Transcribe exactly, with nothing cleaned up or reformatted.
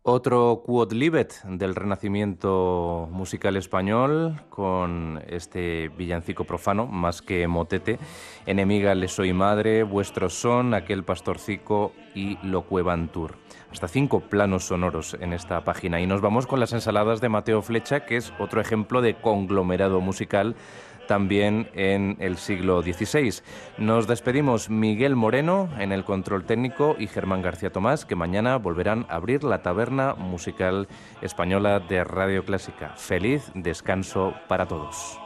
Otro Quod Libet del renacimiento musical español con este villancico profano, más que motete. Enemiga le soy madre, vuestros son, aquel pastorcico y locuevantur. Hasta cinco planos sonoros en esta página. Y nos vamos con las ensaladas de Mateo Flecha, que es otro ejemplo de conglomerado musical también en el siglo dieciséis. Nos despedimos Miguel Moreno en el control técnico y Germán García Tomás, que mañana volverán a abrir la taberna musical española de Radio Clásica. Feliz descanso para todos.